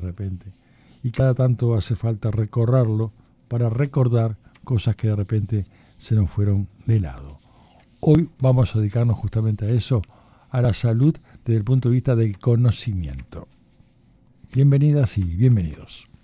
repente. Y cada tanto hace falta recorrerlo para recordar cosas que de repente se nos fueron de lado. Hoy vamos a dedicarnos justamente a eso, a la salud desde el punto de vista del conocimiento. Bienvenidas y bienvenidos.